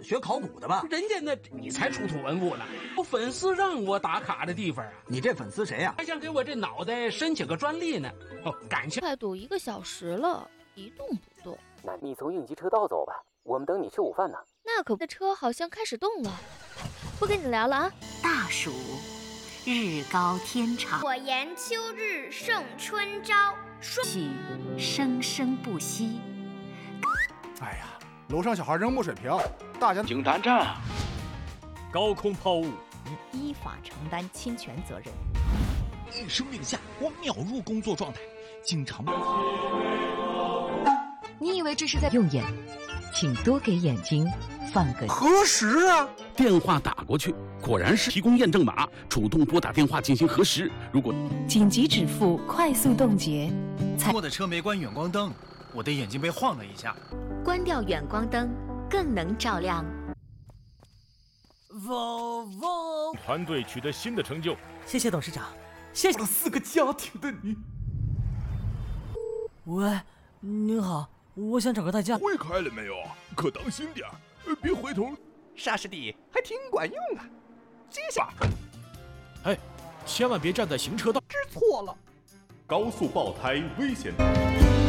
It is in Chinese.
学考古的吧？ 人家那你才出土文物呢，我粉丝让我打卡的地方啊。 你这粉丝谁呀？ 还想给我这脑袋申请个专利呢？哦，感情。 快堵1个小时了，一动不动。 那你从应急车道走吧，我们等你吃午饭呢。 那可不，车好像开始动了，不跟你聊了啊。 大暑，日高天长， 火炎秋日胜春朝， 曲生生不息。 哎呀，楼上小孩扔墨水瓶，大家警察站， 高空抛物， 依法承担侵权责任。 一声令下，我秒入工作状态，经常。 你以为这是在用眼？请多给眼睛放个核实啊！ 电话打过去，果然是提供验证码，主动拨打电话进行核实。如果紧急止付，快速冻结。 我的车没关远光灯，我的眼睛被晃了一下。 关掉远光灯，更能照亮。 团队取得新的成就， 谢谢董事长，谢谢了4个家庭的你。 喂，您好，我想找个代驾。 会开了没有？可当心点，别回头。 沙师弟还挺管用的。接下， 千万别站在行车道。 知错了。 高速爆胎危险。